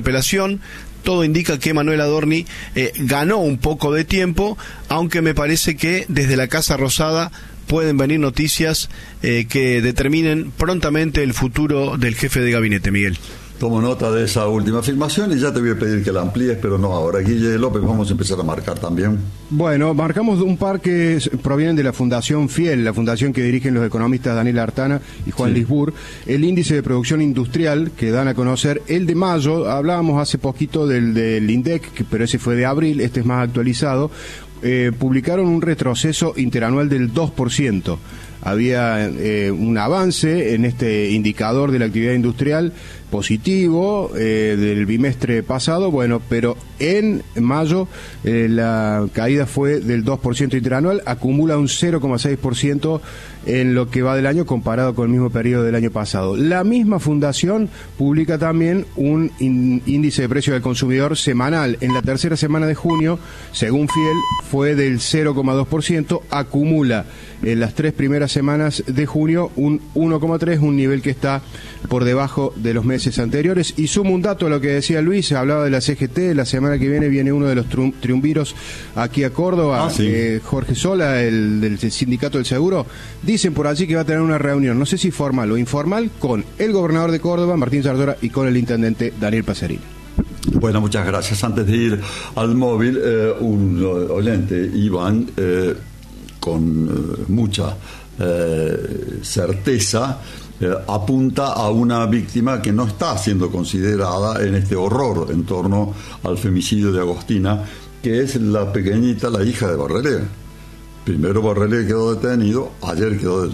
interpelación. Todo indica que Manuel Adorni ganó un poco de tiempo, aunque me parece que desde la Casa Rosada pueden venir noticias que determinen prontamente el futuro del jefe de gabinete, Miguel. Tomo nota de esa última afirmación y ya te voy a pedir que la amplíes, pero no ahora. Guille López, vamos a empezar a marcar también. Bueno, marcamos un par que provienen de la Fundación Fiel, la fundación que dirigen los economistas Daniel Artana y Juan Lisbur. El índice de producción industrial que dan a conocer, el de mayo, hablábamos hace poquito del INDEC, pero ese fue de abril, este es más actualizado. Publicaron un retroceso interanual del 2%. Había un avance en este indicador de la actividad industrial positivo del bimestre pasado, bueno, pero en mayo la caída fue del 2% interanual, acumula un 0,6% en lo que va del año comparado con el mismo periodo del año pasado. La misma fundación publica también un índice de precio del consumidor semanal. En la tercera semana de junio, según Fiel, fue del 0,2%, acumula en las 3 primeras semanas de junio un 1,3%, un nivel que está por debajo de los meses anteriores. Y sumo un dato a lo que decía Luis, se hablaba de la CGT, la semana que viene uno de los triunviros aquí a Córdoba, Jorge Sola, el del Sindicato del Seguro. Dicen por allí que va a tener una reunión, no sé si formal o informal, con el gobernador de Córdoba, Martín Sardora, y con el intendente Daniel Pacerini. Bueno, muchas gracias. Antes de ir al móvil, un oyente, Iván, con mucha certeza, apunta a una víctima que no está siendo considerada en este horror en torno al femicidio de Agostina, que es la pequeñita, la hija de Borrelé. Primero Borrelé quedó detenido, ayer quedó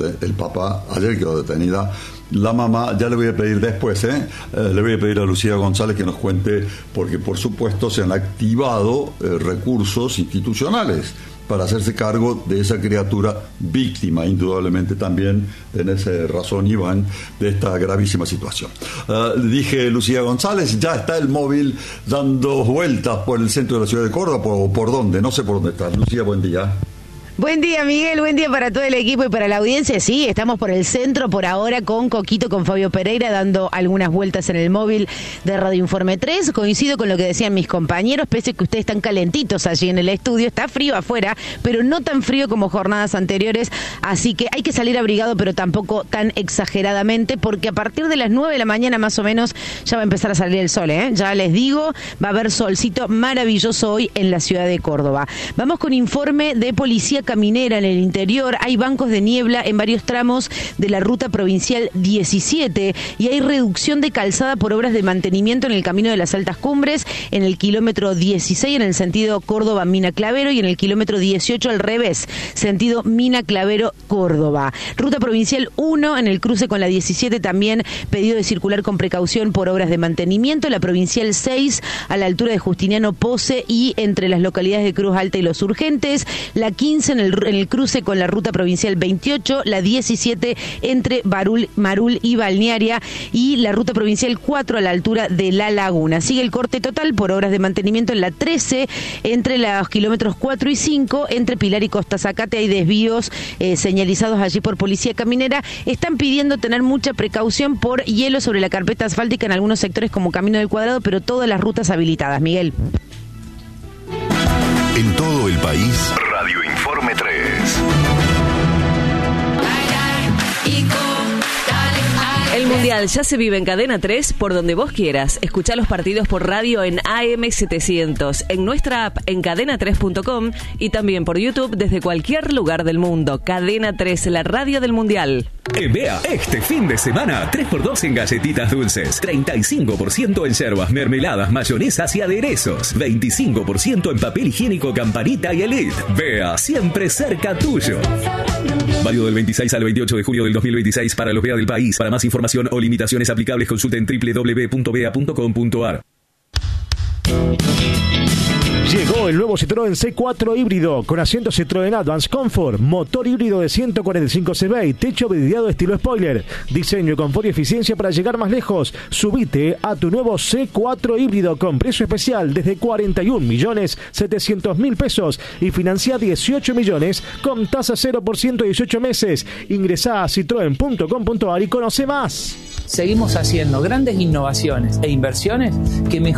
detenida. La mamá, ya le voy a pedir después, le voy a pedir a Lucía González que nos cuente, porque por supuesto se han activado recursos institucionales para hacerse cargo de esa criatura víctima, indudablemente también, tenés razón, Iván, de esta gravísima situación. Dije Lucía González, ya está el móvil dando vueltas por el centro de la ciudad de Córdoba, ¿por dónde? No sé por dónde está. Lucía, buen día. Buen día, Miguel, buen día para todo el equipo y para la audiencia. Sí, estamos por el centro por ahora con Coquito, con Fabio Pereira, dando algunas vueltas en el móvil de Radio Informe 3. Coincido con lo que decían mis compañeros, pese a que ustedes están calentitos allí en el estudio. Está frío afuera, pero no tan frío como jornadas anteriores, así que hay que salir abrigado, pero tampoco tan exageradamente, porque a partir de las 9 de la mañana más o menos ya va a empezar a salir el sol, ¿eh? Ya les digo, va a haber solcito maravilloso hoy en la ciudad de Córdoba. Vamos con informe de Policía Caminera en el interior. Hay bancos de niebla en varios tramos de la ruta provincial 17 y hay reducción de calzada por obras de mantenimiento en el camino de las Altas Cumbres, en el kilómetro 16 en el sentido Córdoba-Mina Clavero y en el kilómetro 18 al revés, sentido Mina Clavero-Córdoba. Ruta provincial 1 en el cruce con la 17 también pedido de circular con precaución por obras de mantenimiento. La provincial 6 a la altura de Justiniano Pose y entre las localidades de Cruz Alta y Los Urgentes. La 15 en el cruce con la ruta provincial 28, la 17 entre Marul y Balnearia y la ruta provincial 4 a la altura de La Laguna. Sigue el corte total por obras de mantenimiento en la 13 entre los kilómetros 4 y 5 entre Pilar y Costa Zacate. Hay desvíos señalizados allí por Policía Caminera. Están pidiendo tener mucha precaución por hielo sobre la carpeta asfáltica en algunos sectores como Camino del Cuadrado, pero todas las rutas habilitadas. Miguel. En todo el país, Radio Informe 3. El Mundial ya se vive en Cadena 3 por donde vos quieras. Escuchá los partidos por radio en AM700, en nuestra app en cadena3.com y también por YouTube desde cualquier lugar del mundo. Cadena 3, la radio del Mundial. En Bea, este fin de semana, 3x2 en galletitas dulces, 35% en yerbas, mermeladas, mayonesas y aderezos, 25% en papel higiénico Campanita y Elite. Bea, siempre cerca tuyo. Válido del 26 al 28 de julio del 2026 para los Bea del país. Para más información o limitaciones aplicables, consulten www.bea.com.ar. Llegó el nuevo Citroën C4 híbrido con asiento Citroën Advance Comfort, motor híbrido de 145 cb y techo vidriado estilo spoiler. Diseño, confort y eficiencia para llegar más lejos. Subite a tu nuevo C4 híbrido con precio especial desde 41.700.000 pesos y financia 18 millones con tasa 0% 18 meses. Ingresá a citroen.com.ar y conoce más. Seguimos haciendo grandes innovaciones e inversiones que mejoran